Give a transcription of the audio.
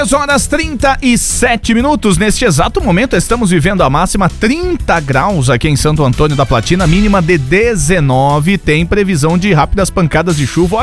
3h37. Neste exato momento estamos vivendo a máxima 30 graus aqui em Santo Antônio da Platina, mínima de 19. Tem previsão de rápidas pancadas de chuva.